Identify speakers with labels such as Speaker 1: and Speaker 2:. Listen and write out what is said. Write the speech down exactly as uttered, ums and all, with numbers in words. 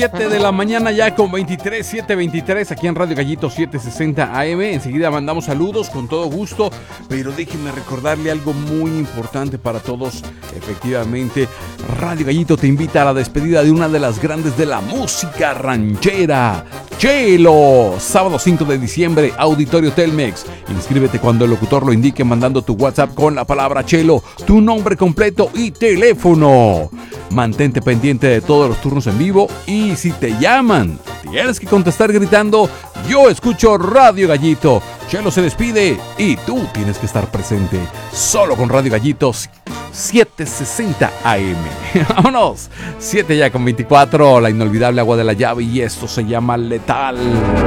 Speaker 1: siete de la mañana ya con veintitrés, siete veintitrés aquí en Radio Gallito setecientos sesenta A M. Enseguida mandamos saludos con todo gusto, pero déjenme recordarle algo muy importante para todos. Efectivamente, Radio Gallito te invita a la despedida de una de las grandes de la música ranchera, Chelo. Sábado cinco de diciembre, Auditorio Telmex. Inscríbete cuando el locutor lo indique mandando tu WhatsApp con la palabra Chelo, tu nombre completo y teléfono. Mantente pendiente de todos los turnos en vivo y si te llaman, tienes que contestar gritando: yo escucho Radio Gallito. Chelo se despide y tú tienes que estar presente solo con Radio Gallitos setecientos sesenta A M. Vámonos, siete ya con veinticuatro, la inolvidable Agua de la Llave, y esto se llama Letal.